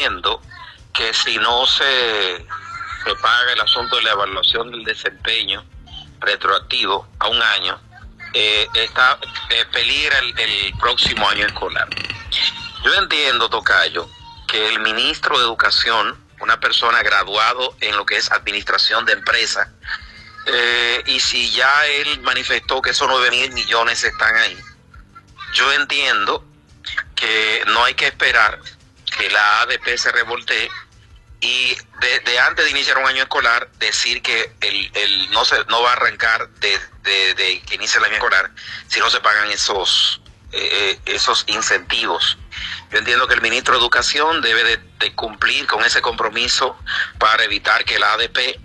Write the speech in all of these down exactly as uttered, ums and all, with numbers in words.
entiendo que si no se, se paga el asunto de la evaluación del desempeño retroactivo a un año, eh, está eh, peligra el, el próximo año escolar. Yo entiendo, tocayo, que el ministro de Educación, una persona graduado en lo que es administración de empresas, eh, y si ya él manifestó que esos nueve mil millones están ahí, yo entiendo que no hay que esperar que la A D P se revoltee y de, de antes de iniciar un año escolar decir que el, el no se no va a arrancar de, de, de que inicie el año escolar si no se pagan esos eh, esos incentivos. Yo entiendo que el ministro de Educación debe de, de cumplir con ese compromiso para evitar que la A D P eh,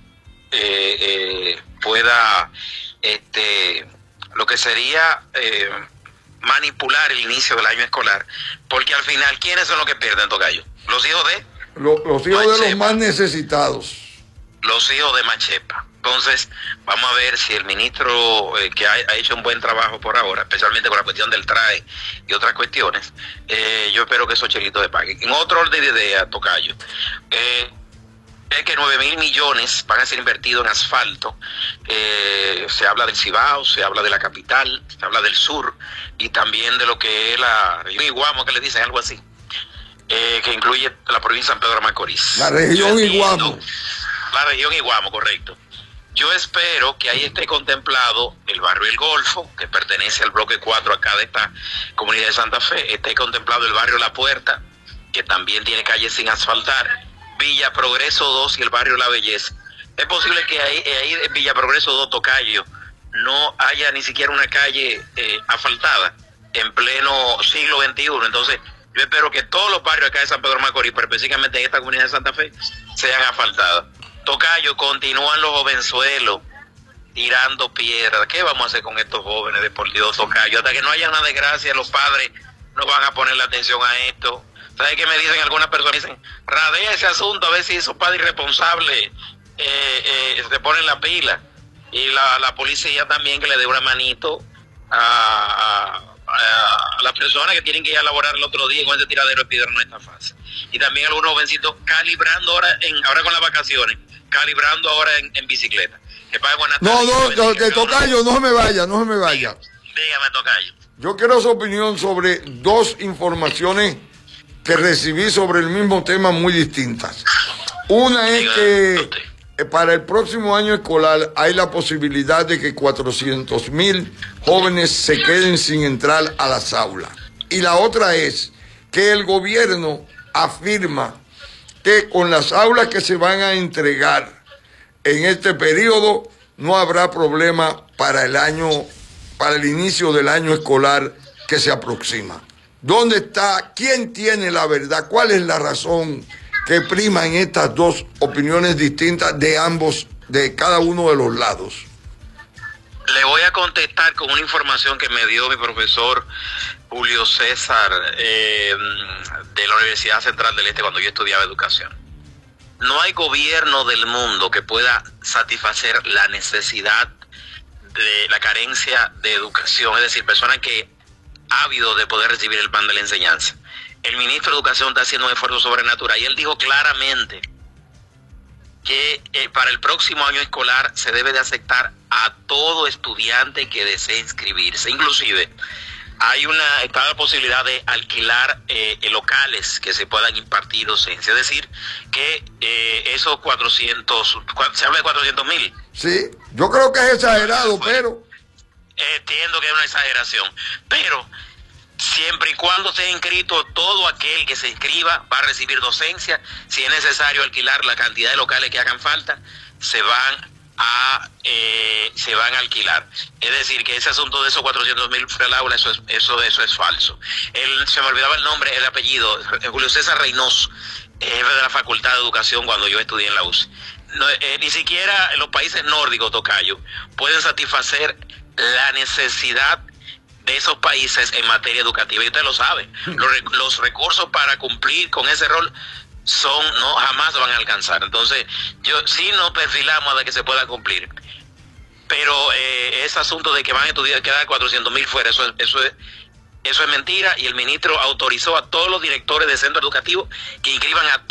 eh, pueda este lo que sería eh, manipular el inicio del año escolar, porque al final, ¿quiénes son los que pierden, tocayo? Los hijos de... Los, los hijos Machepa, de los más necesitados. Los hijos de Machepa. Entonces, vamos a ver si el ministro, eh, que ha, ha hecho un buen trabajo por ahora, especialmente con la cuestión del T R A E y otras cuestiones, eh, yo espero que esos chelitos se paguen. En otro orden de idea, tocayo, eh, es que nueve mil millones van a ser invertidos en asfalto. Eh, se habla del Cibao, se habla de la capital, se habla del sur y también de lo que es la región Iguamo, que le dicen algo así, eh, que incluye la provincia de San Pedro de Macorís. La región Iguamo. La región Iguamo, correcto. Yo espero que ahí esté contemplado el barrio El Golfo, que pertenece al bloque cuatro acá de esta comunidad de Santa Fe, esté contemplado el barrio La Puerta, que también tiene calles sin asfaltar, Villa Progreso dos y el barrio La Belleza. Es posible que ahí, ahí en Villa Progreso dos, tocayo, no haya ni siquiera una calle eh, asfaltada en pleno siglo veintiuno. Entonces, yo espero que todos los barrios acá de San Pedro de Macorís, pero específicamente en esta comunidad de Santa Fe, sean asfaltados. Tocayo, continúan los jovenzuelos tirando piedras. ¿Qué vamos a hacer con estos jóvenes, de por Dios, tocayo? Hasta que no haya una desgracia, los padres no van a poner la atención a esto. ¿Sabes qué me dicen algunas personas? Dicen, radea ese asunto, a ver si esos padres irresponsables eh, eh, se ponen la pila. Y la, la policía también, que le dé una manito a, a, a las personas que tienen que ir a laborar el otro día con ese tiradero de piedra, no está fácil. Y también algunos jovencitos calibrando ahora, en, ahora con las vacaciones, calibrando ahora en, en bicicleta. Que pague buenas No, tardes, no, no, que tocayo, no se me vaya, no se me vaya. Dígame, tocayo. Yo quiero su opinión sobre dos informaciones que recibí sobre el mismo tema muy distintas. Una es que para el próximo año escolar hay la posibilidad de que cuatrocientos mil jóvenes se queden sin entrar a las aulas. Y la otra es que el gobierno afirma que con las aulas que se van a entregar en este periodo no habrá problema para el año, para el inicio del año escolar que se aproxima. ¿Dónde está? ¿Quién tiene la verdad? ¿Cuál es la razón que prima en estas dos opiniones distintas de ambos, de cada uno de los lados? Le voy a contestar con una información que me dio mi profesor Julio César eh, de la Universidad Central del Este cuando yo estudiaba educación. No hay gobierno del mundo que pueda satisfacer la necesidad de la carencia de educación, es decir, personas que ávidos de poder recibir el pan de la enseñanza. El ministro de Educación está haciendo un esfuerzo sobrenatural y él dijo claramente que eh, para el próximo año escolar se debe de aceptar a todo estudiante que desee inscribirse. Inclusive hay una está la posibilidad de alquilar eh, locales que se puedan impartir docencia, es decir, que eh, esos cuatrocientos, se habla de cuatrocientos mil. Sí, yo creo que es exagerado, pero... Entiendo que es una exageración, pero siempre y cuando esté inscrito, todo aquel que se inscriba va a recibir docencia. Si es necesario alquilar la cantidad de locales que hagan falta, se van a eh, se van a alquilar. Es decir, que ese asunto de esos cuatrocientos mil fuera del aula, eso es, eso, eso es falso. Él, se me olvidaba el nombre, el apellido, Julio César Reynoso, jefe de la Facultad de Educación cuando yo estudié en la U C. No, eh, ni siquiera los países nórdicos, tocayo, pueden satisfacer la necesidad de esos países en materia educativa, y usted lo sabe. Los, los recursos para cumplir con ese rol son, no, jamás van a alcanzar. Entonces, yo sí nos perfilamos de que se pueda cumplir, pero eh, ese asunto de que van a estudiar, quedar cuatrocientos mil fuera, eso, eso es eso es mentira, y el ministro autorizó a todos los directores de centros educativos que inscriban a